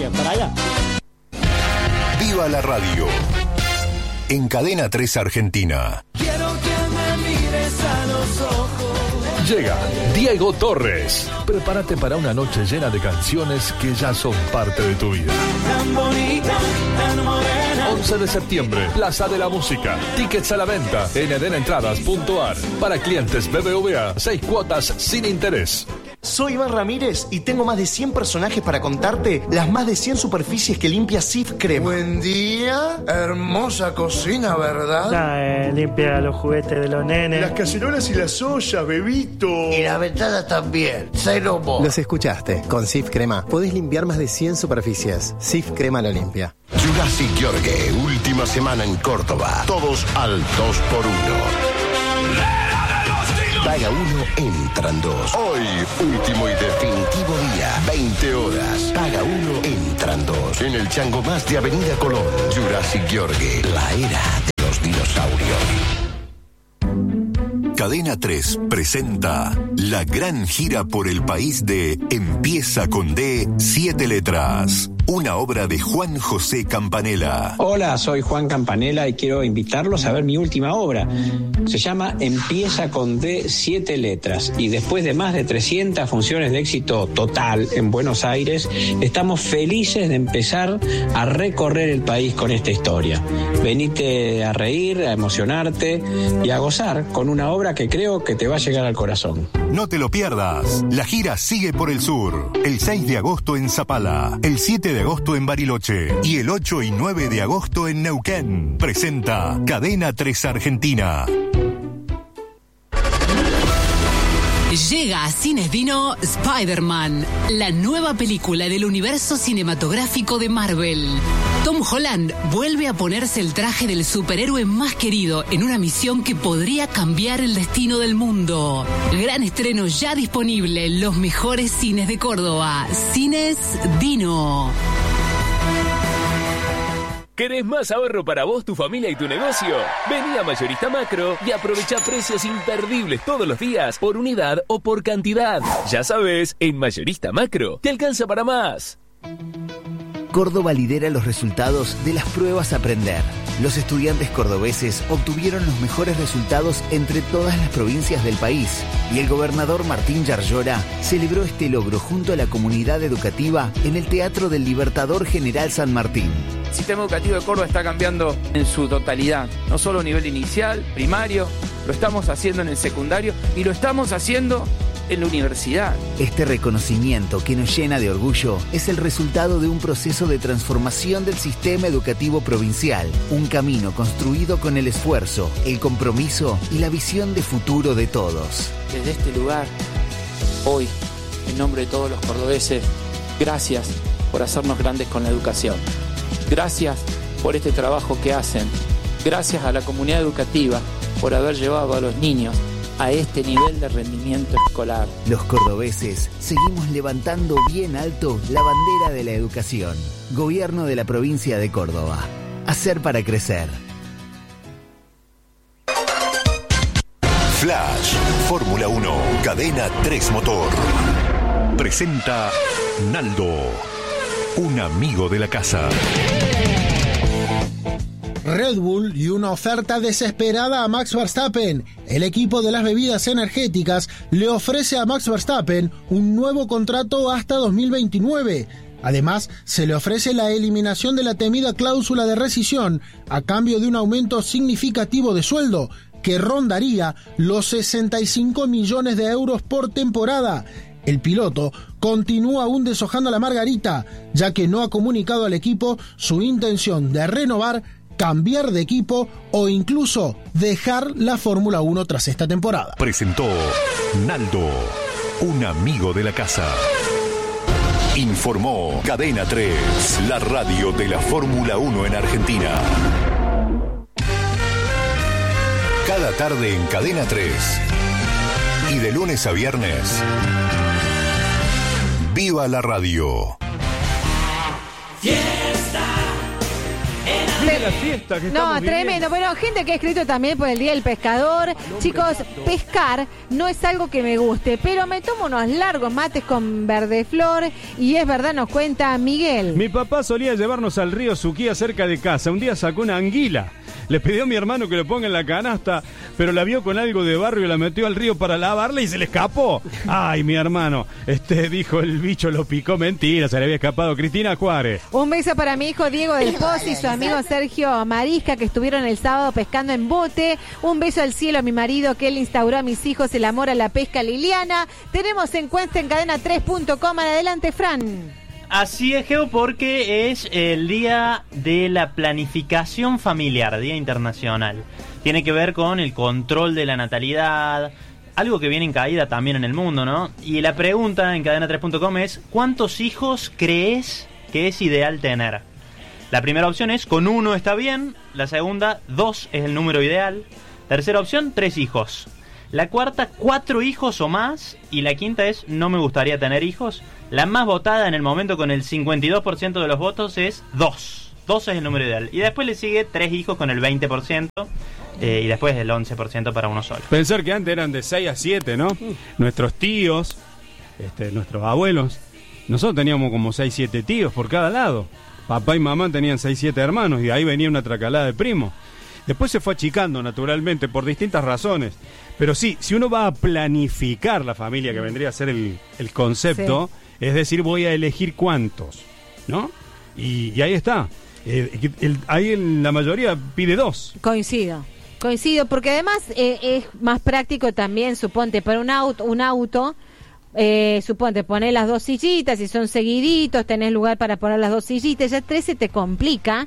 Para allá. Viva la radio. En Cadena 3 Argentina. Quiero que me mires a los ojos. Llega Diego Torres. Prepárate para una noche llena de canciones que ya son parte de tu vida. Tan bonita, tan morena. 11 de septiembre, Plaza de la Música. Tickets a la venta en edenaentradas.ar. Para clientes BBVA, 6 cuotas sin interés. Soy Iván Ramírez y tengo más de 100 personajes para contarte las más de 100 superficies que limpia Cif Crema. Buen día, hermosa cocina, ¿verdad? Limpia los juguetes de los nenes. Las cacerolas y las ollas, bebito. Y la ventana también, cero mo. Los escuchaste, con Cif Crema podés limpiar más de 100 superficies. Cif Crema lo limpia. Jurassic Yorgue, última semana en Córdoba. Todos al 2x1. Paga 1, entran 2. Hoy, último y definitivo día. 20 horas. Paga 1, entran 2. En el Chango Más de Avenida Colón. Jurassic Yorgue, la era de los dinosaurios. Cadena 3 presenta la gran gira por el país de Empieza con D, 7 letras. Una obra de Juan José Campanella. Hola, soy Juan Campanella y quiero invitarlos a ver mi última obra. Se llama Empieza con D, 7 letras. Y después de más de 300 funciones de éxito total en Buenos Aires, estamos felices de empezar a recorrer el país con esta historia. Venite a reír, a emocionarte y a gozar con una obra que creo que te va a llegar al corazón. No te lo pierdas. La gira sigue por el sur. El 6 de agosto en Zapala. El 7 de agosto en Bariloche. Y el 8 y 9 de agosto en Neuquén. Presenta Cadena 3 Argentina. Llega a Cines Dino Spider-Man, la nueva película del universo cinematográfico de Marvel. Tom Holland vuelve a ponerse el traje del superhéroe más querido en una misión que podría cambiar el destino del mundo. Gran estreno ya disponible en los mejores cines de Córdoba. Cines Dino. ¿Querés más ahorro para vos, tu familia y tu negocio? Vení a Mayorista Macro y aprovecha precios imperdibles todos los días, por unidad o por cantidad. Ya sabes, en Mayorista Macro te alcanza para más. Córdoba lidera los resultados de las pruebas Aprender. Los estudiantes cordobeses obtuvieron los mejores resultados entre todas las provincias del país y el gobernador Martín Yarlora celebró este logro junto a la comunidad educativa en el Teatro del Libertador General San Martín. El sistema educativo de Córdoba está cambiando en su totalidad, no solo a nivel inicial, primario, lo estamos haciendo en el secundario y lo estamos haciendo en la universidad. Este reconocimiento que nos llena de orgullo es el resultado de un proceso de transformación del sistema educativo provincial, un camino construido con el esfuerzo, el compromiso y la visión de futuro de todos. Desde este lugar, hoy, en nombre de todos los cordobeses, gracias por hacernos grandes con la educación. Gracias por este trabajo que hacen. Gracias a la comunidad educativa por haber llevado a los niños a este nivel de rendimiento escolar. Los cordobeses seguimos levantando bien alto la bandera de la educación. Gobierno de la provincia de Córdoba. Hacer para crecer. Flash, Fórmula 1, Cadena 3 Motor. Presenta Naldo, un amigo de la casa. Red Bull y una oferta desesperada a Max Verstappen. El equipo de las bebidas energéticas le ofrece a Max Verstappen un nuevo contrato hasta 2029. Además, se le ofrece la eliminación de la temida cláusula de rescisión a cambio de un aumento significativo de sueldo, que rondaría los 65 millones de euros por temporada. El piloto continúa aún deshojando la margarita, ya que no ha comunicado al equipo su intención de renovar, cambiar de equipo o incluso dejar la Fórmula 1 tras esta temporada. Presentó Naldo, un amigo de la casa. Informó Cadena 3, la radio de la Fórmula 1 en Argentina. Cada tarde en Cadena 3 y de lunes a viernes, ¡viva la radio! Fiesta en la fiesta que estamos viviendo. Tremendo. Bueno, gente que ha escrito también por el Día del Pescador. Chicos, pescar no es algo que me guste, pero me tomo unos largos mates con verdeflor y es verdad, nos cuenta Miguel. Mi papá solía llevarnos al río Suquía cerca de casa. Un día sacó una anguila. Le pidió a mi hermano que lo ponga en la canasta, pero la vio con algo de barro y la metió al río para lavarla y se le escapó. Ay, mi hermano, dijo el bicho lo picó. Mentira, se le había escapado. Cristina Juárez. Un beso para mi hijo Diego del Pozo y su amigo Sergio Marisca, que estuvieron el sábado pescando en bote. Un beso al cielo a mi marido, que él instauró a mis hijos el amor a la pesca. Liliana. Tenemos encuesta en cadena3.com. Adelante, Fran. Así es, Geo, porque es el día de la planificación familiar, Día Internacional. Tiene que ver con el control de la natalidad, algo que viene en caída también en el mundo, ¿no? Y la pregunta en cadena3.com es, ¿cuántos hijos crees que es ideal tener? La primera opción es, con 1 está bien. La segunda, 2 es el número ideal. Tercera opción, 3 hijos. La cuarta, 4 hijos o más. Y la quinta es, no me gustaría tener hijos. La más votada en el momento con el 52% de los votos es 2. 2 es el número ideal. Y después le sigue 3 hijos con el 20%. Y después el 11% para uno solo. Pensar que antes eran de 6 a 7, ¿no? Nuestros tíos, nuestros abuelos. Nosotros teníamos como 6, 7 tíos por cada lado. Papá y mamá tenían 6, 7 hermanos. Y ahí venía una tracalada de primos. Después se fue achicando naturalmente por distintas razones. Pero sí, si uno va a planificar la familia, que vendría a ser el concepto, sí. Es decir, voy a elegir cuántos, ¿no? Y ahí está. Ahí la mayoría pide 2. Coincido, porque además es más práctico también, suponte, para un auto, suponte, poner las 2 sillitas, si son seguiditos, tenés lugar para poner las 2 sillitas, ya 3 se te complica.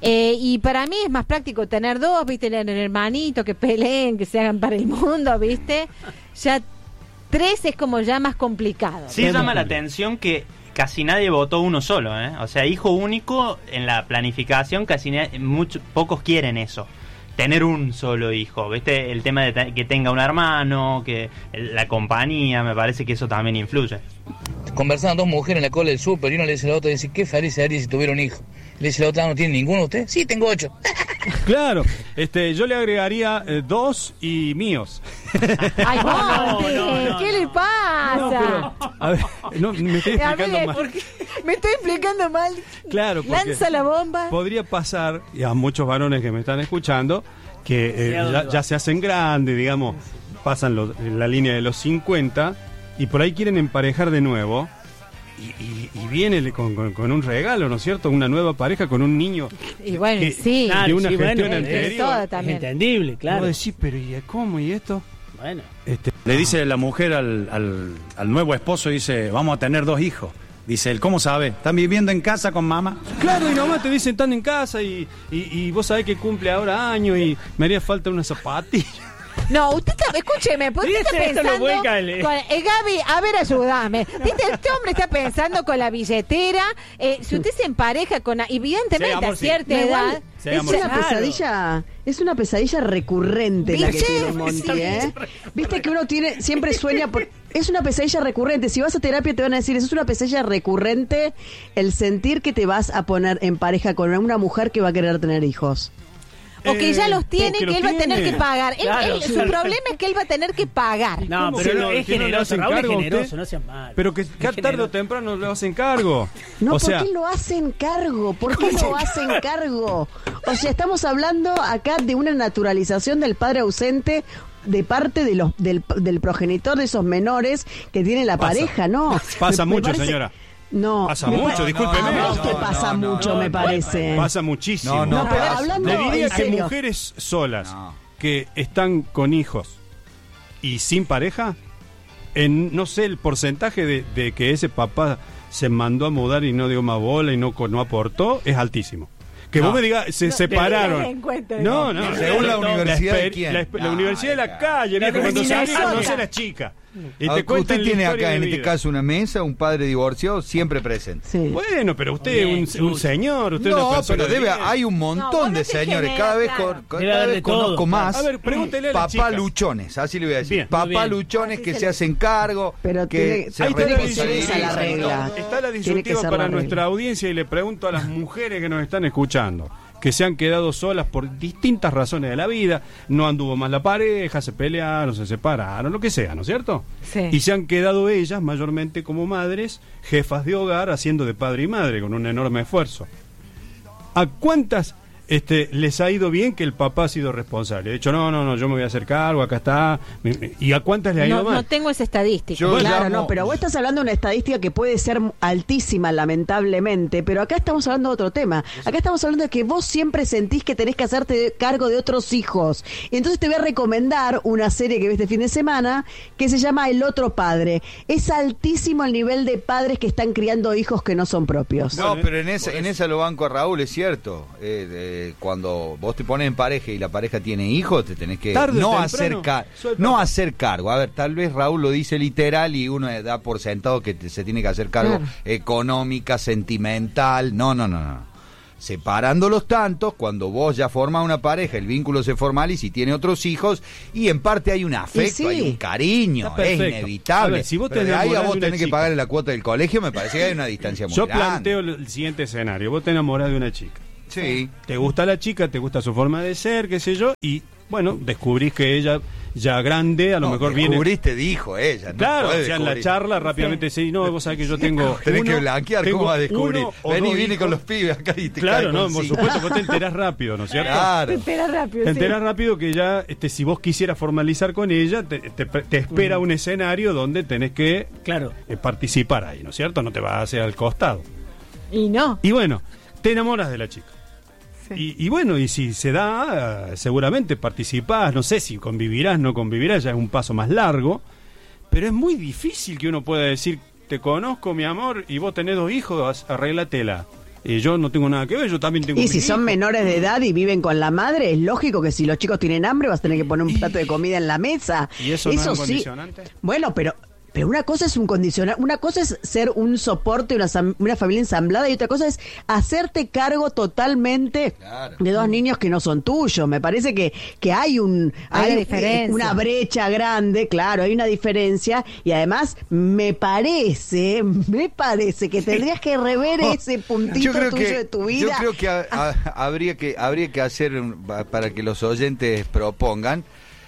Y para mí es más práctico tener 2, ¿viste? El hermanito, que peleen, que se hagan para el mundo, ¿viste? Ya 3 es como ya más complicado. Sí, llama la atención que casi nadie votó uno solo, ¿eh? O sea, hijo único en la planificación, pocos quieren eso. Tener un solo hijo, ¿viste? El tema de que tenga un hermano, que la compañía, me parece que eso también influye. Conversaban 2 mujeres en la cola del súper y uno le dice a la otra, dice, qué feliz sería si tuviera un hijo. Le dice la otra, ¿no tiene ninguno usted? Sí, tengo 8. Claro, yo le agregaría 2 y míos. Ay, no, ¿qué le pasa? A ver, me estoy explicando mal. Me estoy explicando mal. Claro, lanza la bomba. Podría pasar, y a muchos varones que me están escuchando, que ya se hacen grandes, digamos, pasan la línea de los 50 y por ahí quieren emparejar de nuevo. Y viene con un regalo, ¿no es cierto? Una nueva pareja con un niño. Y bueno, sí. De una gestión anterior. Es entendible, claro. Vos decís, pero ¿y cómo? ¿Y esto? Bueno. Le dice la mujer al nuevo esposo, dice, vamos a tener 2 hijos. Dice él, ¿cómo sabe? ¿Están viviendo en casa con mamá? Claro, y nomás te dicen, están en casa y vos sabés que cumple ahora años y me haría falta una zapatilla. No, usted escúcheme, usted está pensando Gaby, a ver, ayúdame. Este hombre está pensando con la billetera. Si usted se empareja con, evidentemente a cierta edad, es una pesadilla recurrente la que tiene Monty, ¿eh? Viste que uno siempre sueña es una pesadilla recurrente. Si vas a terapia te van a decir, eso es una pesadilla recurrente, el sentir que te vas a poner en pareja con una mujer que va a querer tener hijos. O que ya los tiene, que él va a tener que pagar. Claro, su problema es que él va a tener que pagar. No, pero es generoso, Raúl es generoso, no sean mal. Pero que tarde o temprano lo hacen cargo. No, ¿por qué lo hacen cargo? ¿Por qué lo hacen cargo? O sea, estamos hablando acá de una naturalización del padre ausente de parte del progenitor de esos menores que tiene la pareja, ¿no? Pasa mucho, señora. No, pasa mucho, discúlpeme. No es que pasa mucho, me parece. Pasa muchísimo. No, pero hablando le diría que mujeres solas que están con hijos y sin pareja, no sé el porcentaje de que ese papá se mandó a mudar y no dio más bola y no aportó, es altísimo. Que vos me digas, se separaron. No. Según la universidad de quién. La universidad de la calle, cuando salí conocí a la chica. Y te usted tiene acá en este caso una mesa, un padre divorciado siempre presente. Sí. Bueno, pero usted es un señor, usted no, una persona. Pero hay un montón de señores, cada vez conozco más. A ver, pregúntele a la papá luchones, así le voy a decir. Bien, papá luchones que se hacen cargo, pero que se responsabilizan. Está la disyuntiva para nuestra audiencia y le pregunto a las mujeres que nos están escuchando. que se han quedado solas por distintas razones de la vida, no anduvo más la pareja, se pelearon, se separaron, lo que sea, ¿no es cierto? Sí. Y se han quedado ellas, mayormente como madres, jefas de hogar, haciendo de padre y madre, con un enorme esfuerzo. ¿A cuántas les ha ido bien que el papá ha sido responsable? De hecho, no, yo me voy a hacer cargo, acá está. ¿Y a cuántas le ha ido mal? No tengo esa estadística. Claro, no, pero vos estás hablando de una estadística que puede ser altísima, lamentablemente, pero acá estamos hablando de otro tema. Acá estamos hablando de que vos siempre sentís que tenés que hacerte cargo de otros hijos. Y entonces te voy a recomendar una serie que ves este fin de semana que se llama El Otro Padre. Es altísimo el nivel de padres que están criando hijos que no son propios. No, pero en esa lo banco a Raúl, es cierto. Cuando vos te pones en pareja y la pareja tiene hijos, te tenés que no hacer cargo. A ver, tal vez Raúl lo dice literal y uno da por sentado que se tiene que hacer cargo económica, sentimental. No. Separando los tantos, cuando vos ya formás una pareja, el vínculo se formaliza y tiene otros hijos, y en parte hay un afecto, hay un cariño, es inevitable. A ver, si vos pero de ahí a vos tenés que pagarle la cuota del colegio, me parece que hay una distancia muy grande. Yo planteo el siguiente escenario: vos te enamorás de una chica. Sí. Te gusta la chica, te gusta su forma de ser, qué sé yo, y bueno, descubrís que ella ya grande, a lo mejor viene... Descubriste, dijo ella. No, claro, o sea, en la charla rápidamente sí, no, vos sabés que yo tengo... Tenés que blanquear, ¿cómo vas a descubrir? Viene con los pibes acá y te claro, no, por supuesto, vos te enterás rápido, ¿no es cierto? Claro. Te enterás rápido, Te enterás rápido que ya, si vos quisieras formalizar con ella, te espera un escenario donde tenés que participar ahí, ¿no es cierto? No te vas a hacer al costado. Y no. Y bueno, te enamoras de la chica. Y bueno, y si se da, seguramente participás, no sé si convivirás, no convivirás, ya es un paso más largo, pero es muy difícil que uno pueda decir, te conozco, mi amor, y vos tenés 2 hijos, arréglatela. Y yo no tengo nada que ver, yo también tengo... Y si son menores de edad y viven con la madre, es lógico que si los chicos tienen hambre vas a tener que poner un plato de comida en la mesa. ¿Y eso no es un condicionante? Bueno, pero una cosa es un condicional, una cosa es ser un soporte, una familia ensamblada, y otra cosa es hacerte cargo totalmente de 2 niños que no son tuyos. Me parece que hay una brecha grande, claro, hay una diferencia, y además me parece que tendrías que rever ese puntito tuyo de tu vida. Yo creo que habría que hacer, para que los oyentes propongan,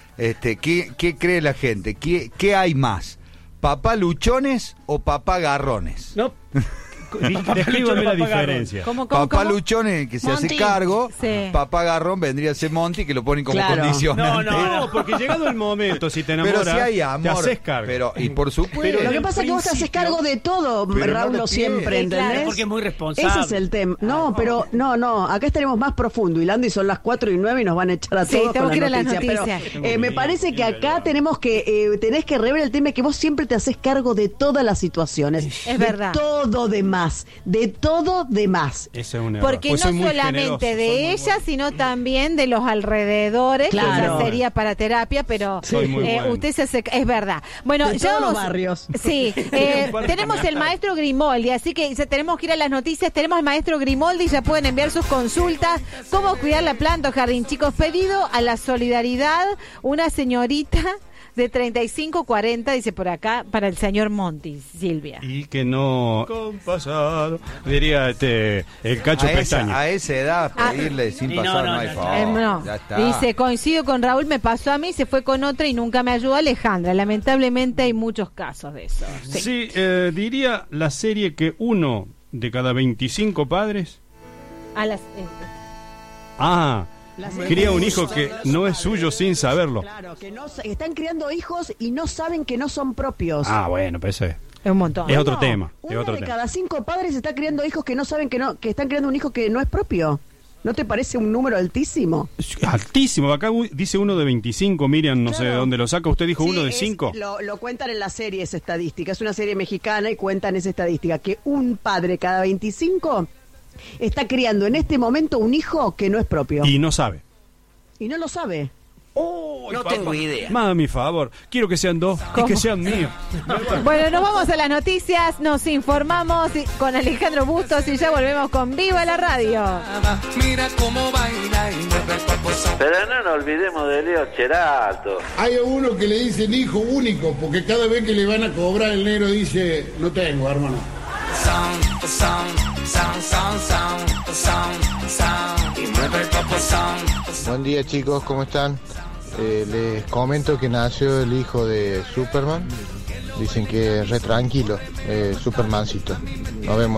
¿qué cree la gente? ¿Qué hay más? ¿Papá luchones o papá garrones? No. Descríbame la diferencia. Papá luchones que se hace cargo, papá garrón vendría a ser Monty, que lo ponen como condicionante. No, porque llegado el momento, si te enamoras, pero si hay amor, te haces cargo. Y por supuesto. Pero lo que pasa es que vos te haces cargo de todo, Raúl, siempre, ¿entendés? Claro, porque es muy responsable. Ese es el tema. No, pero no, acá estaremos más profundo, hilando, y son las 4:09 y nos van a echar a todos con las noticias. Pero me parece que acá tenés que rever el tema de que vos siempre te haces cargo de todas las situaciones. Es verdad. De todo de más. Eso es un error. Porque pues no solamente de ella, sino también de los alrededores, claro, que ya sería para terapia, pero usted se hace... Es verdad. Bueno, de todos los barrios. Sí, tenemos el maestro Grimoldi, así que tenemos que ir a las noticias. Tenemos al maestro Grimoldi, ya pueden enviar sus consultas. ¿Cómo cuidar la planta o jardín? Chicos, pedido a la solidaridad, una señorita de 35-40, dice por acá, para el señor Monti, Silvia. Y que no... Compasado, diría el Cacho Pestaña. A esa edad, pedirle sin pasar, no hay favor. Ya está. Dice, coincido con Raúl, me pasó a mí, se fue con otra y nunca me ayudó Alejandra. Lamentablemente hay muchos casos de eso. Sí, diría la serie que 1 de cada 25 padres... cría un hijo que no es suyo sin saberlo. Claro, que están criando hijos y no saben que no son propios. Bueno, pues es un montón. Es otro tema. Uno de cada 5 padres está criando hijos que no saben que están criando un hijo que no es propio. ¿No te parece un número altísimo? Altísimo. Acá dice 1 de 25, Miriam, no sé de dónde lo saca. ¿Usted dijo 1 de 5? Lo cuentan en la serie, esa estadística. Es una serie mexicana y cuentan esa estadística. Que un padre cada 25... está criando en este momento un hijo que no es propio. Y no sabe. Y no lo sabe. No tengo idea. Mami, favor, quiero que sean 2 y que sean míos. Bueno, nos vamos a las noticias, nos informamos con Alejandro Bustos y ya volvemos con Viva la Radio. Mira cómo baila y mueve el cuerpo. Pero no nos olvidemos de Leo Cherato. Hay uno que le dicen hijo único, porque cada vez que le van a cobrar el negro dice, no tengo, hermano. Sound. Y mueve Buen día chicos, ¿cómo están? Les comento que nació el hijo de Superman. Dicen que es re tranquilo, Supermancito. Nos vemos.